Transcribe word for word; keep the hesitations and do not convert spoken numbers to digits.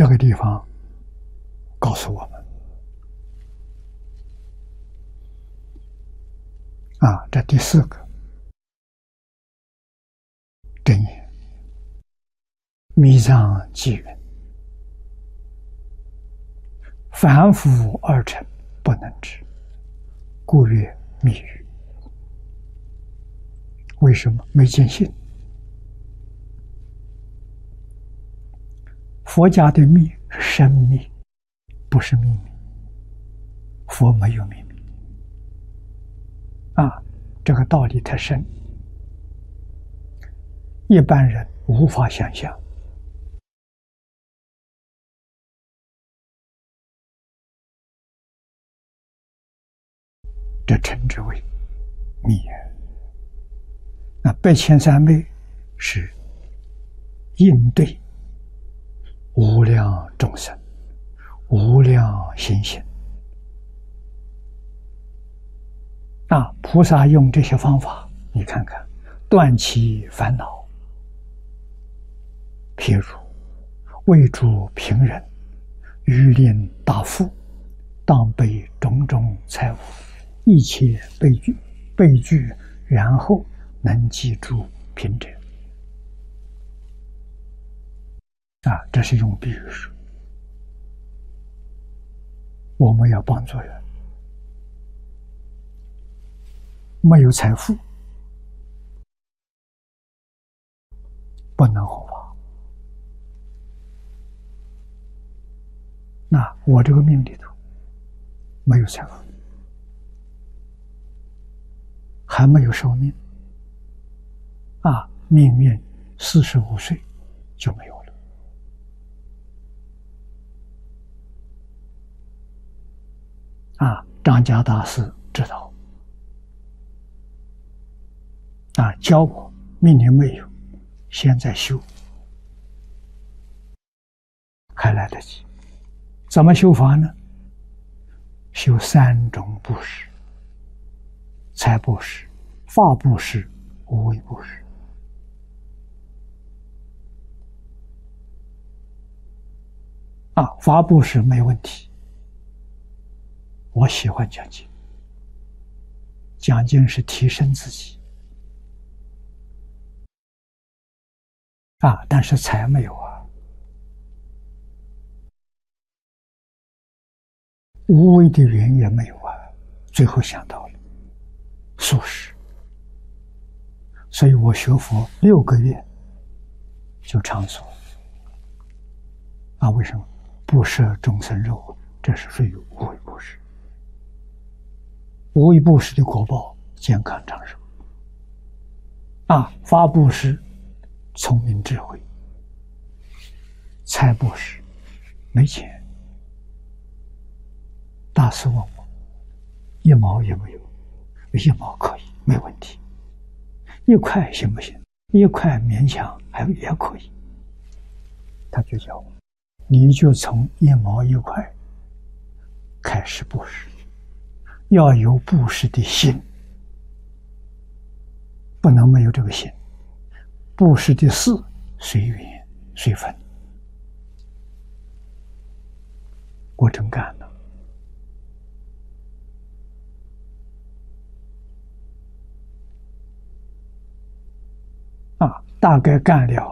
这个地方告诉我们啊，这第四个真言：密藏纪云，凡夫二乘不能知，故曰密语。为什么没见性？佛家的密是深密，不是秘密。佛没有秘密啊，这个道理太深，一般人无法想象。这称之为密言。那八千三昧是应对无量众生、无量心性。那菩萨用这些方法，你看看，断其烦恼，譬如为诸贫人，欲令大富，当备种种财物，一切备具，备具，然后能记住贫者。啊，这是用比喻说，我们要帮助人，没有财富，不能弘法。那我这个命里头没有财富，还没有寿命啊，命运四十五岁就没有了。啊，张家大师知道，啊，教我明年没有，现在修还来得及。怎么修法呢？修三种布施：财布施、法布施、无为布施。啊，法布施没问题，我喜欢讲经，讲经是提升自己啊，但是财没有啊。无为的缘也没有啊，最后想到了素食，所以我学佛六个月就长素啊。为什么？不摄众生肉，这是属于无为布施。无为布施的果报，健康长寿啊。法布施，聪明智慧；财布施，没钱。大师问我，一毛也没有，一毛可以，没问题。一块行不行？一块勉强还也可以。他就教我，你就从一毛一块开始布施，要有布施的心，不能没有这个心。布施的事随缘随分，我真干了。啊，大概干了